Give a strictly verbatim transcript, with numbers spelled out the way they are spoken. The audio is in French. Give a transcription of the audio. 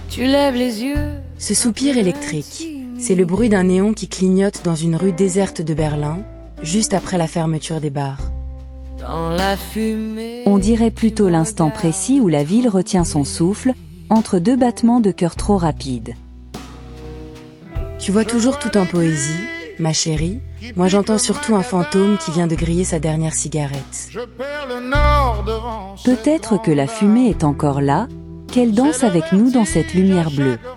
Tu lèves les yeux. Ce soupir électrique, c'est le bruit d'un néon qui clignote dans une rue déserte de Berlin, juste après la fermeture des bars. Dans la fumée. On dirait plutôt l'instant précis où la ville retient son souffle, entre deux battements de cœur trop rapides. Tu vois toujours tout en poésie, ma chérie. Moi j'entends surtout un fantôme qui vient de griller sa dernière cigarette. Peut-être que la fumée est encore là, qu'elle danse avec nous dans cette lumière bleue.